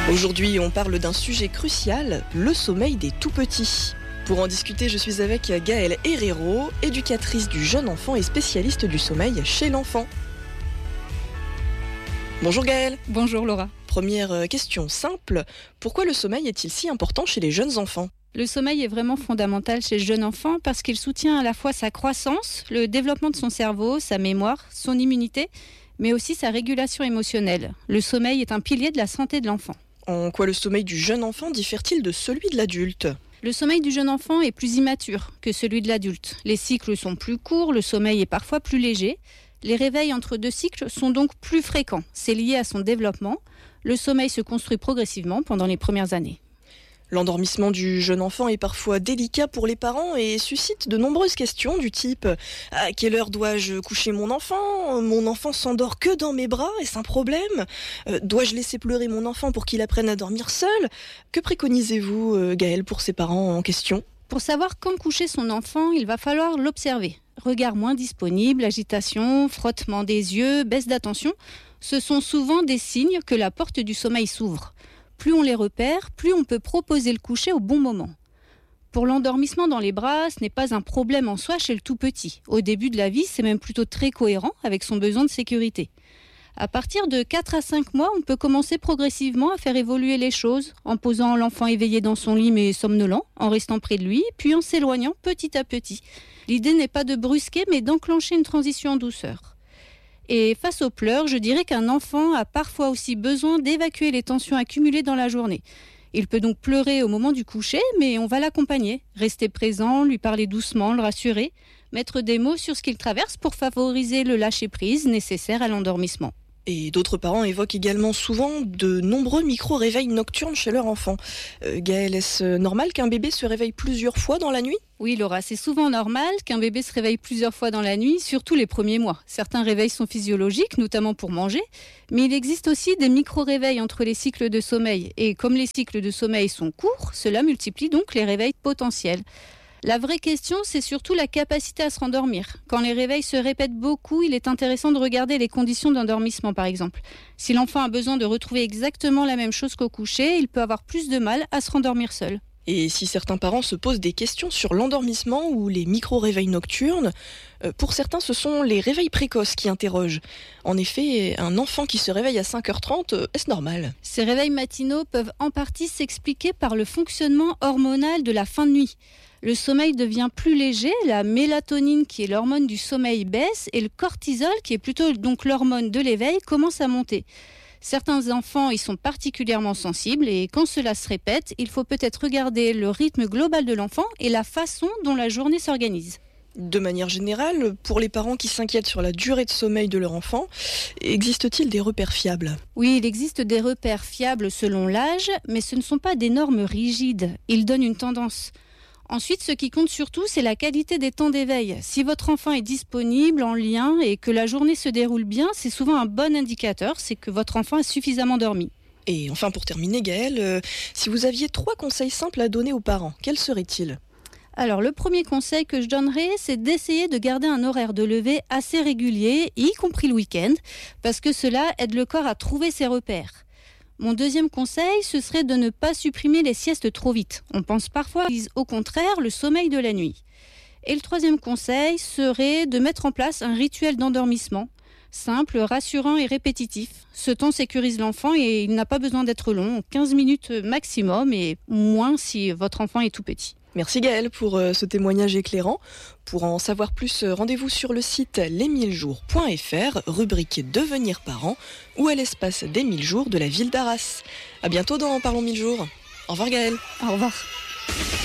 Aujourd'hui, on parle d'un sujet crucial, le sommeil des tout-petits. Pour en discuter, je suis avec Gaëlle Herrero, éducatrice du jeune enfant et spécialiste du sommeil chez l'enfant. Bonjour Gaëlle. Bonjour Laura. Première question simple, pourquoi le sommeil est-il si important chez les jeunes enfants ? Le sommeil est vraiment fondamental chez le jeune enfant parce qu'il soutient à la fois sa croissance, le développement de son cerveau, sa mémoire, son immunité, mais aussi sa régulation émotionnelle. Le sommeil est un pilier de la santé de l'enfant. En quoi le sommeil du jeune enfant diffère-t-il de celui de l'adulte ? Le sommeil du jeune enfant est plus immature que celui de l'adulte. Les cycles sont plus courts, le sommeil est parfois plus léger. Les réveils entre deux cycles sont donc plus fréquents. C'est lié à son développement. Le sommeil se construit progressivement pendant les premières années. L'endormissement du jeune enfant est parfois délicat pour les parents et suscite de nombreuses questions du type « À quelle heure dois-je coucher mon enfant ? Mon enfant s'endort que dans mes bras, est-ce un problème ? Dois-je laisser pleurer mon enfant pour qu'il apprenne à dormir seul ?» Que préconisez-vous, Gaëlle, pour ces parents en question ? Pour savoir quand coucher son enfant, il va falloir l'observer. Regard moins disponible, agitation, frottement des yeux, baisse d'attention, ce sont souvent des signes que la porte du sommeil s'ouvre. Plus on les repère, plus on peut proposer le coucher au bon moment. Pour l'endormissement dans les bras, ce n'est pas un problème en soi chez le tout petit. Au début de la vie, c'est même plutôt très cohérent avec son besoin de sécurité. À partir de 4 à 5 mois, on peut commencer progressivement à faire évoluer les choses, en posant l'enfant éveillé dans son lit mais somnolent, en restant près de lui, puis en s'éloignant petit à petit. L'idée n'est pas de brusquer, mais d'enclencher une transition en douceur. Et face aux pleurs, je dirais qu'un enfant a parfois aussi besoin d'évacuer les tensions accumulées dans la journée. Il peut donc pleurer au moment du coucher, mais on va l'accompagner, rester présent, lui parler doucement, le rassurer, mettre des mots sur ce qu'il traverse pour favoriser le lâcher-prise nécessaire à l'endormissement. Et d'autres parents évoquent également souvent de nombreux micro-réveils nocturnes chez leur enfant. Gaëlle, est-ce normal qu'un bébé se réveille plusieurs fois dans la nuit ? Oui Laura, c'est souvent normal qu'un bébé se réveille plusieurs fois dans la nuit, surtout les premiers mois. Certains réveils sont physiologiques, notamment pour manger, mais il existe aussi des micro-réveils entre les cycles de sommeil. Et comme les cycles de sommeil sont courts, cela multiplie donc les réveils potentiels. La vraie question, c'est surtout la capacité à se rendormir. Quand les réveils se répètent beaucoup, il est intéressant de regarder les conditions d'endormissement, par exemple. Si l'enfant a besoin de retrouver exactement la même chose qu'au coucher, il peut avoir plus de mal à se rendormir seul. Et si certains parents se posent des questions sur l'endormissement ou les micro-réveils nocturnes, pour certains, ce sont les réveils précoces qui interrogent. En effet, un enfant qui se réveille à 5h30, est-ce normal ? Ces réveils matinaux peuvent en partie s'expliquer par le fonctionnement hormonal de la fin de nuit. Le sommeil devient plus léger, la mélatonine qui est l'hormone du sommeil baisse et le cortisol qui est plutôt donc l'hormone de l'éveil commence à monter. Certains enfants y sont particulièrement sensibles et quand cela se répète, il faut peut-être regarder le rythme global de l'enfant et la façon dont la journée s'organise. De manière générale, pour les parents qui s'inquiètent sur la durée de sommeil de leur enfant, existe-t-il des repères fiables ? Oui, il existe des repères fiables selon l'âge, mais ce ne sont pas des normes rigides. Ils donnent une tendance. Ensuite, ce qui compte surtout, c'est la qualité des temps d'éveil. Si votre enfant est disponible, en lien et que la journée se déroule bien, c'est souvent un bon indicateur, c'est que votre enfant a suffisamment dormi. Et enfin, pour terminer, Gaëlle, si vous aviez 3 conseils simples à donner aux parents, quels seraient-ils ? Alors, le premier conseil que je donnerais, c'est d'essayer de garder un horaire de lever assez régulier, y compris le week-end, parce que cela aide le corps à trouver ses repères. Mon deuxième conseil, ce serait de ne pas supprimer les siestes trop vite. On pense parfois, au contraire, le sommeil de la nuit. Et le troisième conseil serait de mettre en place un rituel d'endormissement, simple, rassurant et répétitif. Ce temps sécurise l'enfant et il n'a pas besoin d'être long, 15 minutes maximum et moins si votre enfant est tout petit. Merci Gaëlle pour ce témoignage éclairant. Pour en savoir plus, rendez-vous sur le site les1000jours.fr, rubrique Devenir parent, ou à l'espace des 1000 jours de la ville d'Arras. À bientôt dans Parlons 1000 jours. Au revoir Gaëlle. Au revoir.